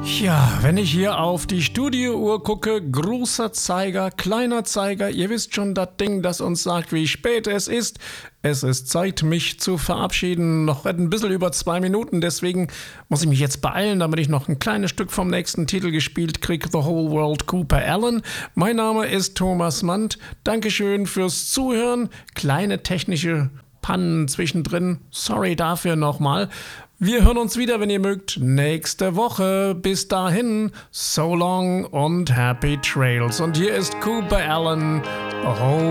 Ja, wenn ich hier auf die Studiouhr gucke, großer Zeiger, kleiner Zeiger, ihr wisst schon, das Ding, das uns sagt, wie spät es ist. Es ist Zeit, mich zu verabschieden. Noch ein bisschen über 2 Minuten, deswegen muss ich mich jetzt beeilen, damit ich noch ein kleines Stück vom nächsten Titel gespielt kriege, The Whole World Cooper Allen. Mein Name ist Thomas Mandt. Dankeschön fürs Zuhören. Kleine technische Pannen zwischendrin. Sorry dafür nochmal. Wir hören uns wieder, wenn ihr mögt, nächste Woche. Bis dahin, so long und happy trails. Und hier ist Cooper Allen.